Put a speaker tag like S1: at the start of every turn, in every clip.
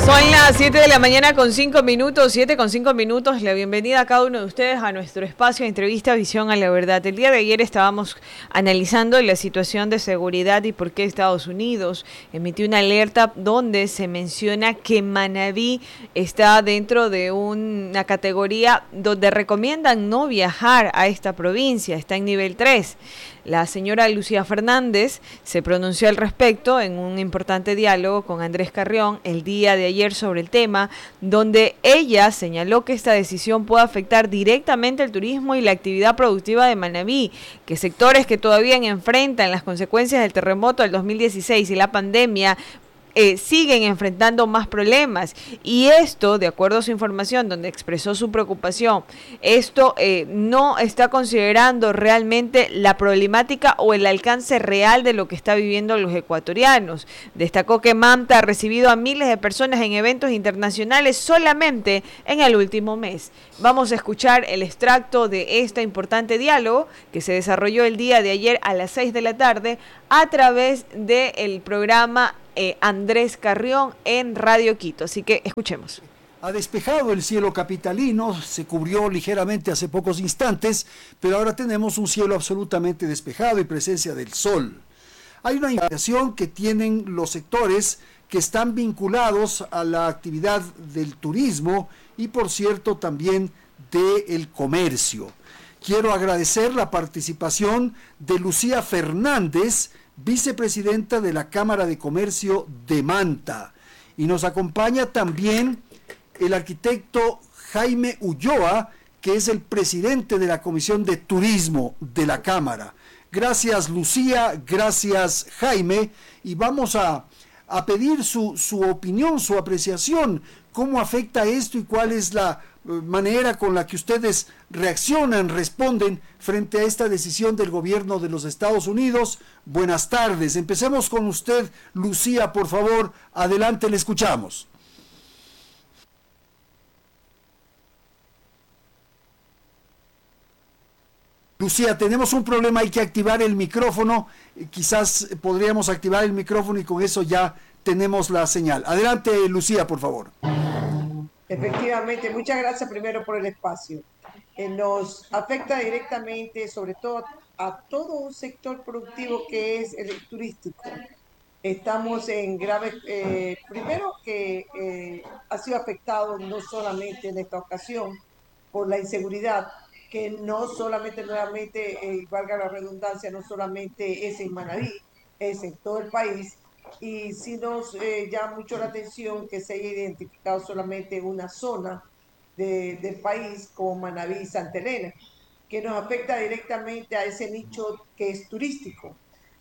S1: Son las 7 de la mañana con 5 minutos, 7 con 5 minutos. La bienvenida a cada uno de ustedes a nuestro espacio de entrevista Visión a la Verdad. El día de ayer estábamos analizando la situación de seguridad y por qué Estados Unidos emitió una alerta donde se menciona que Manabí está dentro de una categoría donde recomiendan no viajar a esta provincia, está en nivel 3. La señora Lucía Fernández se pronunció al respecto en un importante diálogo con Andrés Carrión el día de ayer sobre el tema, donde ella señaló que esta decisión puede afectar directamente el turismo y la actividad productiva de Manabí, que sectores que todavía enfrentan las consecuencias del terremoto del 2016 y la pandemia siguen enfrentando más problemas. Y esto, de acuerdo a su información, donde expresó su preocupación, esto no está considerando realmente la problemática o el alcance real de lo que está viviendo los ecuatorianos. Destacó que Manta ha recibido a miles de personas en eventos internacionales solamente en el último mes. Vamos a escuchar el extracto de este importante diálogo que se desarrolló el día de ayer a las 6 de la tarde a través del programa Andrés Carrión en Radio Quito. Así que escuchemos.
S2: Ha despejado el cielo capitalino, se cubrió ligeramente hace pocos instantes, pero ahora tenemos un cielo absolutamente despejado y presencia del sol. Hay una indicación que tienen los sectores que están vinculados a la actividad del turismo y, por cierto, también del comercio. Quiero agradecer la participación de Lucía Fernández, vicepresidenta de la Cámara de Comercio de Manta. Y nos acompaña también el arquitecto Jaime Ulloa, que es el presidente de la Comisión de Turismo de la Cámara. Gracias, Lucía, gracias, Jaime, y vamos a pedir su opinión, su apreciación, cómo afecta esto y cuál es la manera con la que ustedes reaccionan, responden frente a esta decisión del gobierno de los Estados Unidos. Buenas tardes. Empecemos con usted, Lucía, por favor. Adelante, le escuchamos. Lucía, tenemos un problema, hay que activar el micrófono. Quizás podríamos activar el micrófono y con eso ya tenemos la señal. Adelante, Lucía, por favor.
S3: Efectivamente, muchas gracias primero por el espacio. Nos afecta directamente, sobre todo a todo un sector productivo que es el turístico. Estamos en grave, primero que ha sido afectado no solamente en esta ocasión por la inseguridad, que no solamente nuevamente, valga la redundancia, no solamente es en Manabí, es en todo el país, y sí nos llama mucho la atención que se haya identificado solamente una zona del país como Manabí y Santa Elena, que nos afecta directamente a ese nicho que es turístico.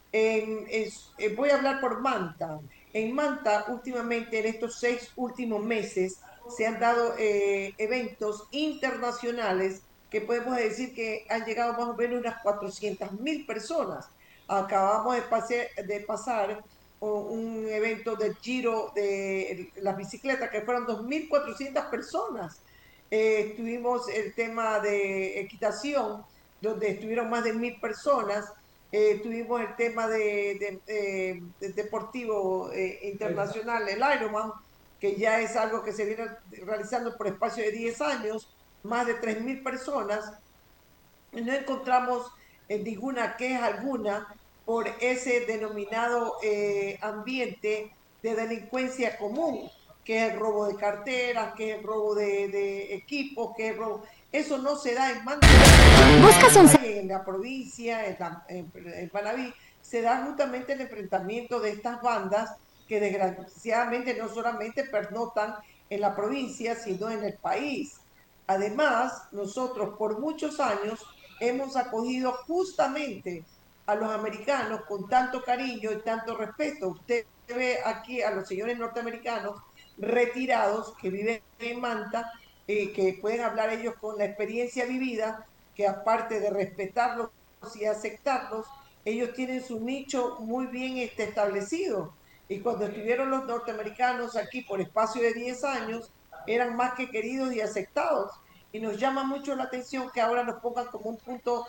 S3: Voy a hablar por Manta. En Manta, últimamente, en estos 6 últimos meses, se han dado eventos internacionales que podemos decir que han llegado más o menos unas 400.000 personas. Acabamos de pasar un evento del Giro de las bicicletas, que fueron 2.400 personas. Tuvimos el tema de equitación, donde estuvieron más de 1.000 personas. Tuvimos el tema de deportivo internacional, el Ironman, que ya es algo que se viene realizando por espacio de 10 años, más de 3.000 personas. No encontramos ninguna queja alguna por ese denominado ambiente de delincuencia común, que es el robo de carteras, que es el robo de equipos, que es el robo... Eso no se da en Manta, en la provincia, en Manabí, se da justamente el enfrentamiento de estas bandas que desgraciadamente no solamente pernotan en la provincia, sino en el país. Además, nosotros por muchos años hemos acogido justamente a los americanos con tanto cariño y tanto respeto. Usted ve aquí a los señores norteamericanos retirados que viven en Manta, que pueden hablar ellos con la experiencia vivida, que aparte de respetarlos y aceptarlos, ellos tienen su nicho muy bien establecido. Y cuando estuvieron los norteamericanos aquí por espacio de 10 años, eran más que queridos y aceptados. Y nos llama mucho la atención que ahora nos pongan como un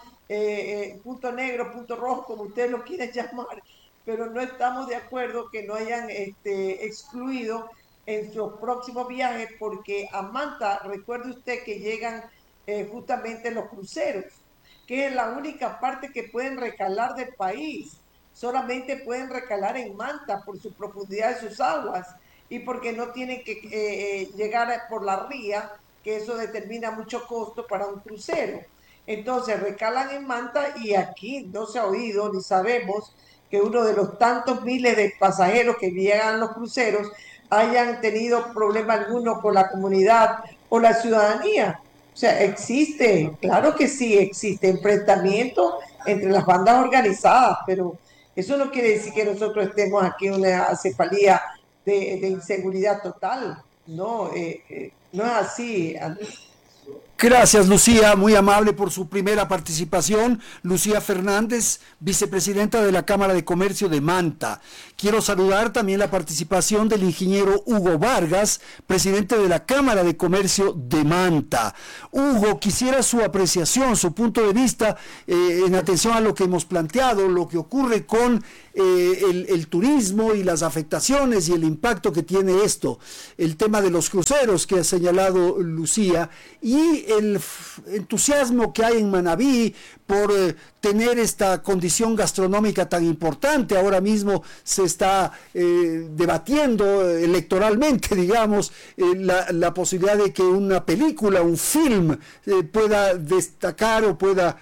S3: punto negro, punto rojo, como ustedes lo quieran llamar, pero no estamos de acuerdo que no hayan excluido en sus próximos viajes, porque a Manta, recuerde usted que llegan justamente los cruceros, que es la única parte que pueden recalar del país. Solamente pueden recalar en Manta por su profundidad de sus aguas y porque no tienen que llegar por la ría, que eso determina mucho costo para un crucero. Entonces recalan en Manta y aquí no se ha oído ni sabemos que uno de los tantos miles de pasajeros que llegan a los cruceros hayan tenido problema alguno con la comunidad o la ciudadanía. O sea, existe, claro que sí, existe enfrentamiento entre las bandas organizadas, pero eso no quiere decir que nosotros estemos aquí en una cefalía de inseguridad total. No, no es así, Andrés.
S2: Gracias, Lucía, muy amable por su primera participación. Lucía Fernández, vicepresidenta de la Cámara de Comercio de Manta. Quiero saludar también la participación del ingeniero Hugo Vargas, presidente de la Cámara de Comercio de Manta. Hugo, quisiera su apreciación, su punto de vista en atención a lo que hemos planteado, lo que ocurre con el turismo y las afectaciones y el impacto que tiene esto, el tema de los cruceros que ha señalado Lucía y el entusiasmo que hay en Manabí por tener esta condición gastronómica tan importante. Ahora mismo se está debatiendo electoralmente, digamos, la posibilidad de que una película, un film, pueda destacar o pueda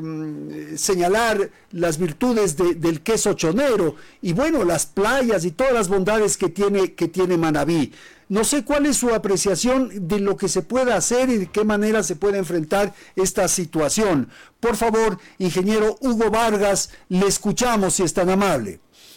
S2: señalar las virtudes del queso chonero y bueno, las playas y todas las bondades que tiene Manabí. No sé cuál es su apreciación de lo que se puede hacer y de qué manera se puede enfrentar esta situación. Por favor, ingeniero Hugo Vargas, le escuchamos si es tan amable.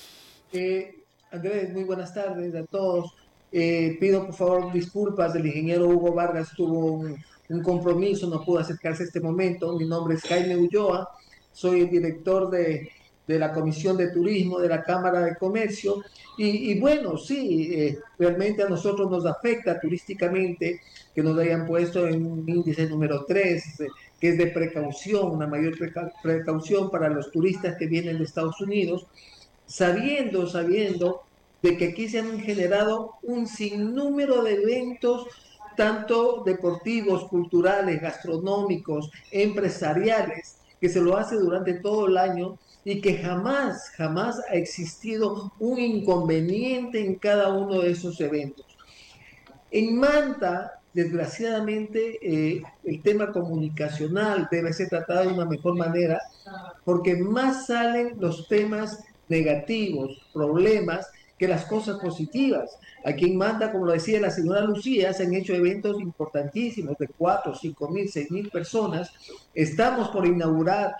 S4: Andrés, muy buenas tardes a todos. Pido por favor disculpas, el ingeniero Hugo Vargas tuvo un compromiso, no pudo acercarse a este momento. Mi nombre es Jaime Ulloa, soy el director de la Comisión de Turismo de la Cámara de Comercio. Y bueno, sí, realmente a nosotros nos afecta turísticamente que nos hayan puesto en un índice número 3, que es de precaución, una mayor precaución para los turistas que vienen de Estados Unidos, sabiendo de que aquí se han generado un sinnúmero de eventos, tanto deportivos, culturales, gastronómicos, empresariales, que se lo hace durante todo el año y que jamás ha existido un inconveniente en cada uno de esos eventos. En Manta, desgraciadamente, el tema comunicacional debe ser tratado de una mejor manera, porque más salen los temas negativos, problemas, que las cosas positivas. Aquí en Manta, como lo decía la señora Lucía, se han hecho eventos importantísimos de 4, 5 mil, 6 mil personas. Estamos por inaugurar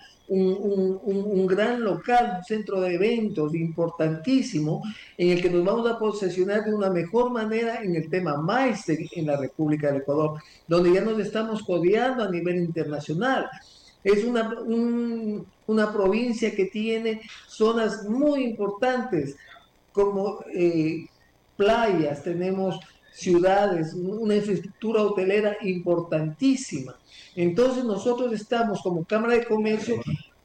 S4: un gran local, un centro de eventos importantísimo, en el que nos vamos a posicionar de una mejor manera en el tema maíz en la República del Ecuador, donde ya nos estamos codeando a nivel internacional. Es una provincia que tiene zonas muy importantes, como playas, tenemos ciudades, una infraestructura hotelera importantísima. Entonces nosotros estamos como Cámara de Comercio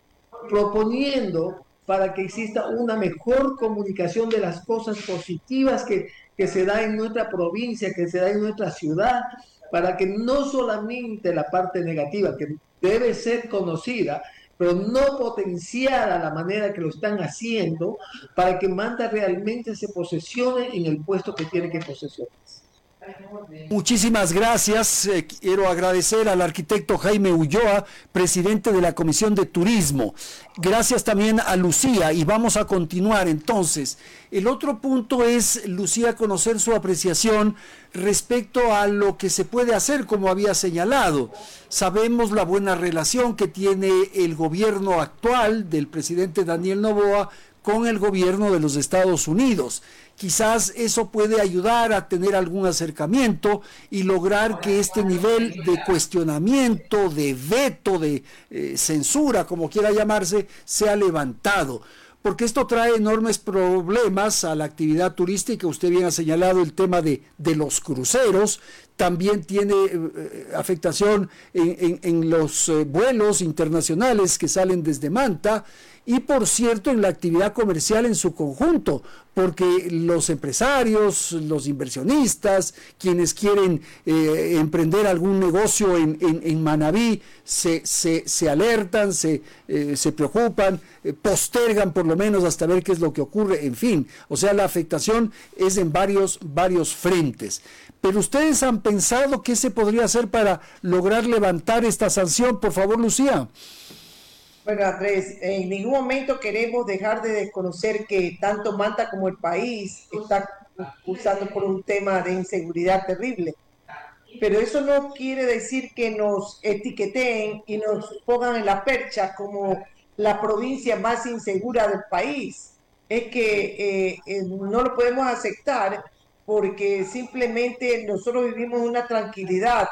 S4: proponiendo para que exista una mejor comunicación de las cosas positivas que se da en nuestra provincia, que se da en nuestra ciudad, para que no solamente la parte negativa, que debe ser conocida, pero no potenciar a la manera que lo están haciendo, para que Manta realmente se posesione en el puesto que tiene que posesionarse.
S2: Muchísimas gracias. Quiero agradecer al arquitecto Jaime Ulloa, presidente de la Comisión de Turismo. Gracias también a Lucía y vamos a continuar entonces. El otro punto es, Lucía, conocer su apreciación respecto a lo que se puede hacer, como había señalado. Sabemos la buena relación que tiene el gobierno actual del presidente Daniel Noboa con el gobierno de los Estados Unidos. Quizás eso puede ayudar a tener algún acercamiento y lograr que este nivel de cuestionamiento, de veto, de censura, como quiera llamarse, sea levantado. Porque esto trae enormes problemas a la actividad turística. Usted bien ha señalado el tema de los cruceros, también tiene afectación en los vuelos internacionales que salen desde Manta y, por cierto, en la actividad comercial en su conjunto, porque los empresarios, los inversionistas, quienes quieren emprender algún negocio en Manabí, se alertan, se preocupan, postergan por lo menos hasta ver qué es lo que ocurre, en fin. O sea, la afectación es en varios frentes. Pero ustedes han pensado qué se podría hacer para lograr levantar esta sanción. Por favor, Lucía.
S3: Bueno, Andrés, en ningún momento queremos dejar de desconocer que tanto Manta como el país está cursando por un tema de inseguridad terrible. Pero eso no quiere decir que nos etiqueten y nos pongan en la percha como la provincia más insegura del país. Es que no lo podemos aceptar porque simplemente nosotros vivimos una tranquilidad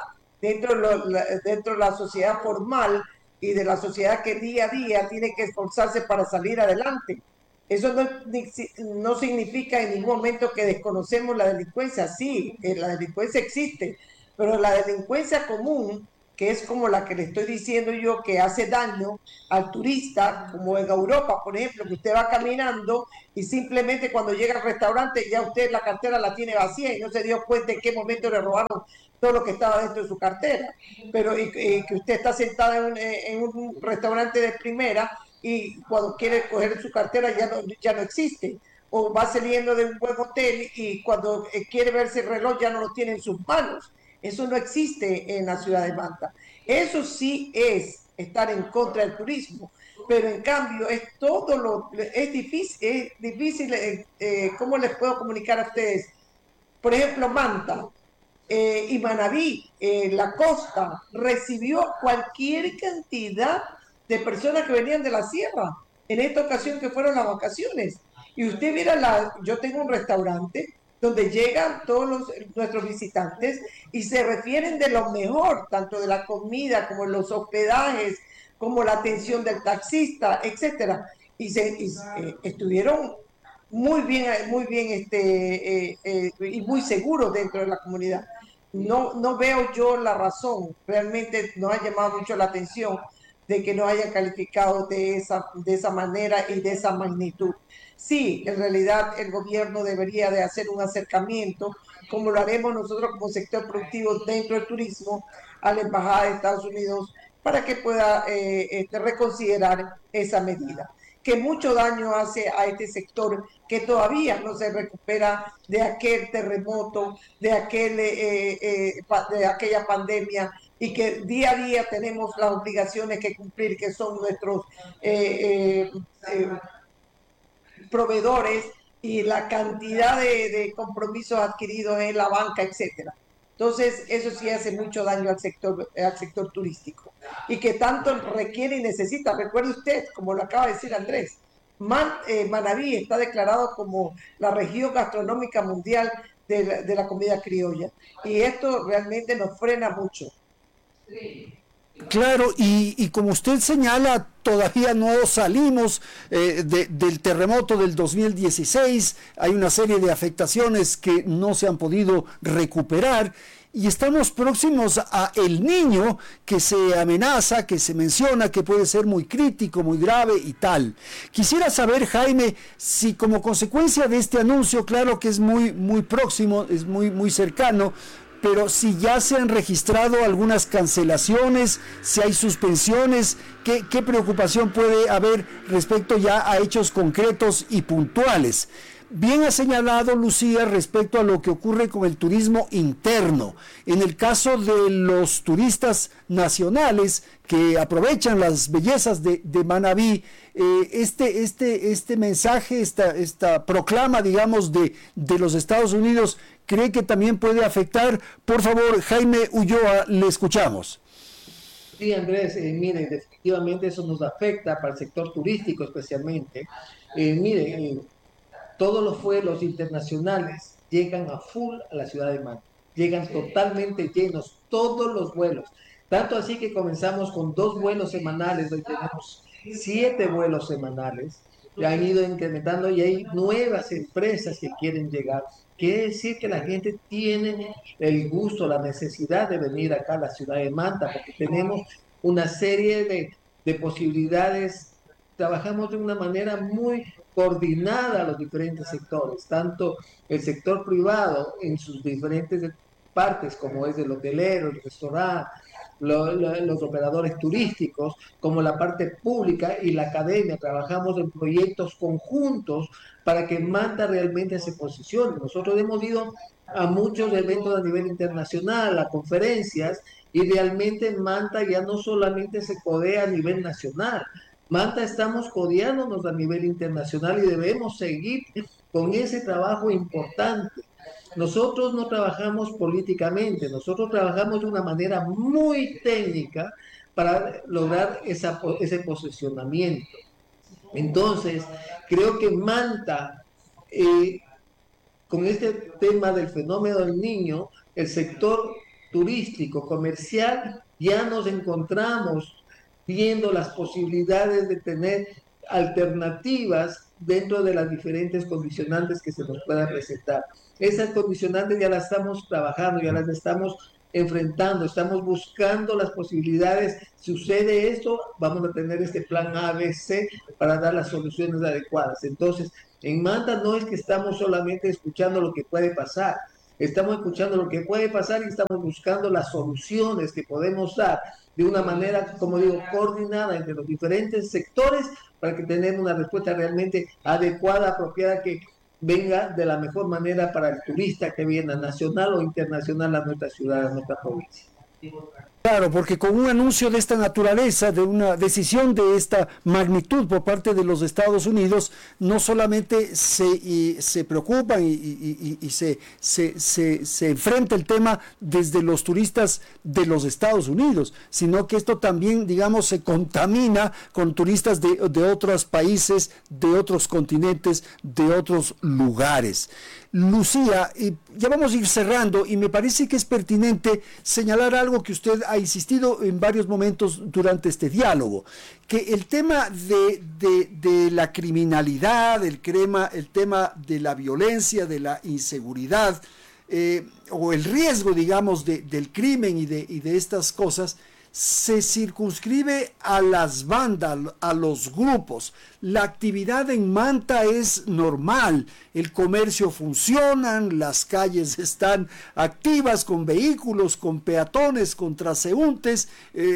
S3: dentro de la sociedad formal y de la sociedad que día a día tiene que esforzarse para salir adelante. Eso no significa en ningún momento que desconocemos la delincuencia. Sí, la delincuencia existe, pero la delincuencia común, que es como la que le estoy diciendo yo, que hace daño al turista, como en Europa, por ejemplo, que usted va caminando y simplemente cuando llega al restaurante ya usted la cartera la tiene vacía y no se dio cuenta en qué momento le robaron todo lo que estaba dentro de su cartera. Pero que usted está sentada en un restaurante de primera y cuando quiere coger su cartera ya no existe. O va saliendo de un buen hotel y cuando quiere verse el reloj ya no lo tiene en sus manos. Eso no existe en la ciudad de Manta. Eso sí es estar en contra del turismo, pero en cambio es difícil, ¿cómo les puedo comunicar a ustedes? Por ejemplo, Manta y Manabí, la costa, recibió cualquier cantidad de personas que venían de la sierra, en esta ocasión que fueron las vacaciones. Y usted mira, yo tengo un restaurante donde llegan todos nuestros visitantes y se refieren de lo mejor, tanto de la comida como los hospedajes, como la atención del taxista, etcétera. Y estuvieron muy bien y muy seguros dentro de la comunidad. No veo yo la razón, realmente nos ha llamado mucho la atención de que nos hayan calificado de esa manera y de esa magnitud. Sí, en realidad el gobierno debería de hacer un acercamiento, como lo haremos nosotros como sector productivo dentro del turismo, a la Embajada de Estados Unidos, para que pueda reconsiderar esa medida, que mucho daño hace a este sector que todavía no se recupera de aquel terremoto, de aquella pandemia, y que día a día tenemos las obligaciones que cumplir, que son nuestros proveedores y la cantidad de compromisos adquiridos en la banca, etcétera. Entonces, eso sí hace mucho daño al sector turístico y que tanto requiere y necesita. Recuerde usted, como lo acaba de decir Andrés, Manabí está declarado como la región gastronómica mundial de la comida criolla y esto realmente nos frena mucho.
S2: Claro, y como usted señala, todavía no salimos del terremoto del 2016, hay una serie de afectaciones que no se han podido recuperar y estamos próximos a El Niño, que se amenaza, que se menciona, que puede ser muy crítico, muy grave y tal. Quisiera saber, Jaime, si como consecuencia de este anuncio, claro que es muy próximo, es muy cercano, pero si ya se han registrado algunas cancelaciones, si hay suspensiones, ¿qué preocupación puede haber respecto ya a hechos concretos y puntuales? Bien ha señalado Lucía respecto a lo que ocurre con el turismo interno. En el caso de los turistas nacionales que aprovechan las bellezas de Manabí, este mensaje, esta proclama, digamos, de los Estados Unidos, ¿cree que también puede afectar? Por favor, Jaime Ulloa, le escuchamos.
S4: Sí, Andrés, mire, definitivamente eso nos afecta para el sector turístico especialmente. Todos los vuelos internacionales llegan a full a la ciudad de Manta, llegan totalmente llenos, todos los vuelos. Tanto así que comenzamos con 2 vuelos semanales, hoy tenemos 7 vuelos semanales, ya han ido incrementando y hay nuevas empresas que quieren llegar. Quiere decir que la gente tiene el gusto, la necesidad de venir acá a la ciudad de Manta, porque tenemos una serie de posibilidades trabajamos de una manera muy coordinada los diferentes sectores, tanto el sector privado en sus diferentes partes, como es el hotelero, el restaurante, los operadores turísticos, como la parte pública y la academia. Trabajamos en proyectos conjuntos para que Manta realmente se posicione. Nosotros hemos ido a muchos eventos a nivel internacional, a conferencias, y realmente Manta ya no solamente se codea a nivel nacional, Manta estamos codeándonos a nivel internacional y debemos seguir con ese trabajo importante. Nosotros no trabajamos políticamente, nosotros trabajamos de una manera muy técnica para lograr ese posicionamiento. Entonces, creo que Manta, con este tema del fenómeno del niño, el sector turístico, comercial, ya nos encontramos viendo las posibilidades de tener alternativas dentro de las diferentes condicionantes que se nos puedan presentar. Esas condicionantes ya las estamos trabajando, ya las estamos enfrentando, estamos buscando las posibilidades. Si sucede esto, vamos a tener este plan A, B, C para dar las soluciones adecuadas. Entonces, en Manta no es que estamos solamente escuchando lo que puede pasar, estamos escuchando lo que puede pasar y estamos buscando las soluciones que podemos dar de una manera, como digo, coordinada entre los diferentes sectores para que tengamos una respuesta realmente adecuada, apropiada, que venga de la mejor manera para el turista que viene nacional o internacional a nuestra ciudad, a nuestra provincia.
S2: Claro, porque con un anuncio de esta naturaleza, de una decisión de esta magnitud por parte de los Estados Unidos, no solamente se preocupan y se enfrenta el tema desde los turistas de los Estados Unidos, sino que esto también, digamos, se contamina con turistas de otros países, de otros continentes, de otros lugares. Lucía, ya vamos a ir cerrando y me parece que es pertinente señalar algo que usted ha insistido en varios momentos durante este diálogo, que el tema de la criminalidad, el tema de la violencia, de la inseguridad, o el riesgo, digamos, del crimen y de estas cosas, se circunscribe a las bandas, a los grupos. La actividad en Manta es normal, el comercio funciona, las calles están activas con vehículos, con peatones, con transeúntes,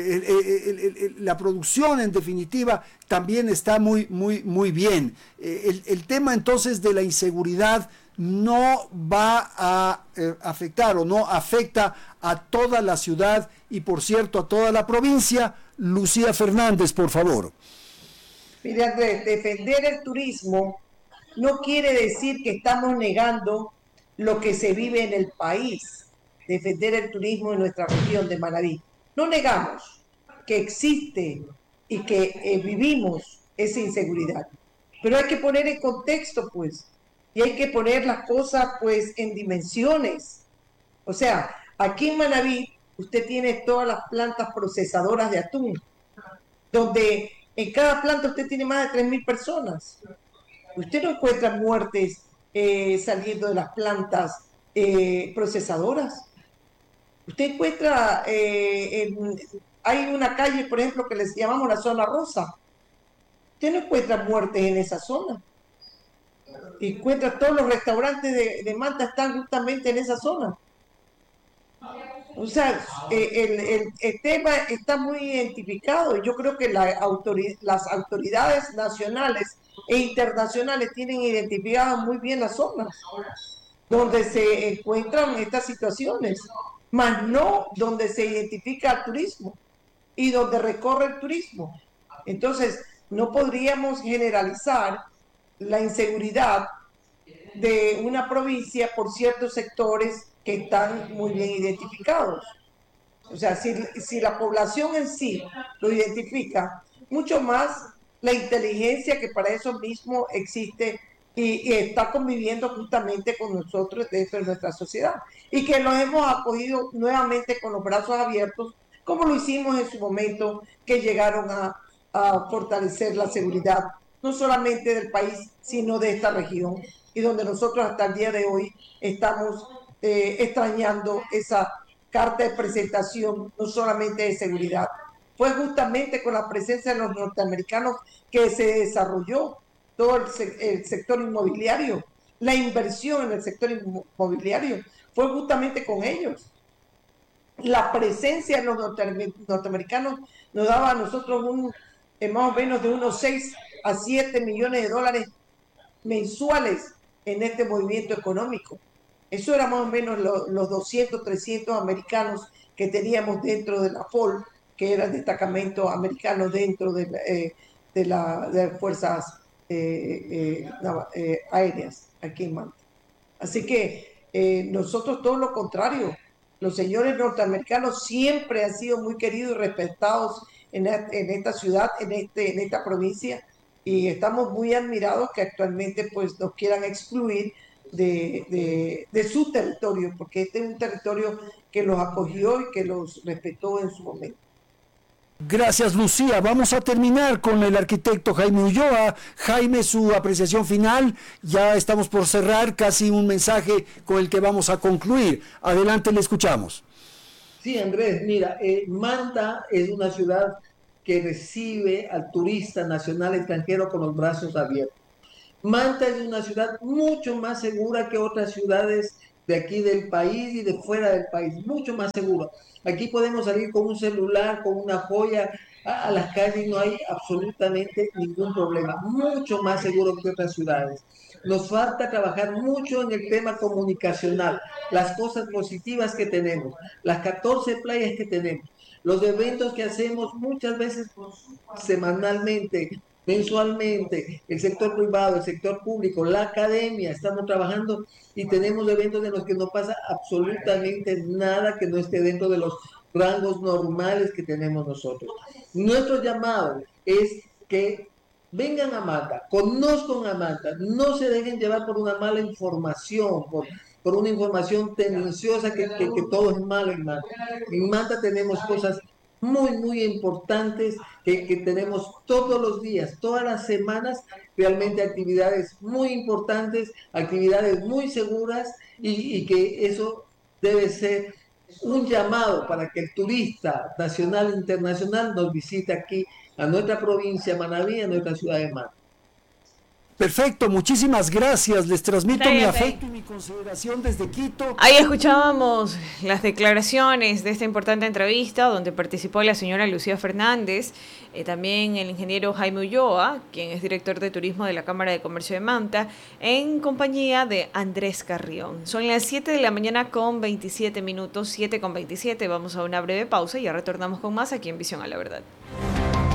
S2: la producción en definitiva también está muy bien. El tema entonces de la inseguridad no va a afectar o no afecta a toda la ciudad y, por cierto, a toda la provincia. Lucía Fernández, por favor.
S3: Mira, Andrés, defender el turismo no quiere decir que estamos negando lo que se vive en el país. Defender el turismo en nuestra región de Manabí. No negamos que existe y que vivimos esa inseguridad, pero hay que poner en contexto, pues, y hay que poner las cosas, pues, en dimensiones. O sea, aquí en Manabí usted tiene todas las plantas procesadoras de atún, donde en cada planta usted tiene más de 3.000 personas. Usted no encuentra muertes saliendo de las plantas procesadoras. Usted encuentra, hay una calle, por ejemplo, que les llamamos la zona rosa. Usted no encuentra muertes en esa zona. Encuentra todos los restaurantes de Manta están justamente en esa zona. O sea, el tema está muy identificado. Yo creo que las autoridades nacionales e internacionales tienen identificadas muy bien las zonas donde se encuentran estas situaciones, más no donde se identifica el turismo y donde recorre el turismo. Entonces, no podríamos generalizar la inseguridad de una provincia por ciertos sectores que están muy bien identificados. O sea, si la población en sí lo identifica, mucho más la inteligencia que para eso mismo existe y está conviviendo justamente con nosotros dentro de nuestra sociedad, y que nos hemos acogido nuevamente con los brazos abiertos, como lo hicimos en su momento, que llegaron a fortalecer la seguridad, no solamente del país, sino de esta región, y donde nosotros hasta el día de hoy estamos extrañando esa carta de presentación, no solamente de seguridad, fue justamente con la presencia de los norteamericanos que se desarrolló todo el sector inmobiliario. La inversión en el sector inmobiliario fue justamente con ellos. La presencia de los norteamericanos nos daba a nosotros más o menos de unos 6 a 7 millones de dólares mensuales en este movimiento económico. Eso era más o menos los 200, 300 americanos que teníamos dentro de la FOL, que era el destacamento americano dentro de las fuerzas aéreas aquí en Manta. Así que nosotros todo lo contrario, los señores norteamericanos siempre han sido muy queridos y respetados en esta ciudad, en esta provincia, y estamos muy admirados que actualmente pues nos quieran excluir de su territorio, porque este es un territorio que los acogió y que los respetó en su momento.
S2: Gracias, Lucía. Vamos a terminar con el arquitecto Jaime Ulloa. Jaime, su apreciación final. Ya estamos por cerrar, casi un mensaje con el que vamos a concluir. Adelante, le escuchamos.
S4: Sí, Andrés, mira, Manta es una ciudad que recibe al turista nacional extranjero con los brazos abiertos. Manta es una ciudad mucho más segura que otras ciudades de aquí del país y de fuera del país, mucho más segura. Aquí podemos salir con un celular, con una joya a las calles, no hay absolutamente ningún problema, mucho más seguro que otras ciudades. Nos falta trabajar mucho en el tema comunicacional, las cosas positivas que tenemos, las 14 playas que tenemos, los eventos que hacemos muchas veces semanalmente, mensualmente, el sector privado, el sector público, la academia, estamos trabajando y tenemos eventos en los que no pasa absolutamente nada que no esté dentro de los rangos normales que tenemos nosotros. Nuestro llamado es que vengan a Manta, conozcan a Manta, no se dejen llevar por una mala información, por una información tendenciosa que todo es malo en Manta. En Manta tenemos cosas muy importantes que tenemos todos los días, todas las semanas, realmente actividades muy importantes, actividades muy seguras y que eso debe ser un llamado para que el turista nacional e internacional nos visite aquí a nuestra provincia Manabí, a nuestra ciudad de Manta.
S2: Perfecto, muchísimas gracias. Les transmito mi afecto y mi consideración desde Quito.
S1: Ahí escuchábamos las declaraciones de esta importante entrevista donde participó la señora Lucía Fernández, también el ingeniero Jaime Ulloa, quien es director de turismo de la Cámara de Comercio de Manta, en compañía de Andrés Carrión. Son las 7 de la mañana con 27 minutos, 7 con 27. Vamos a una breve pausa y ya retornamos con más aquí en Visión a la Verdad.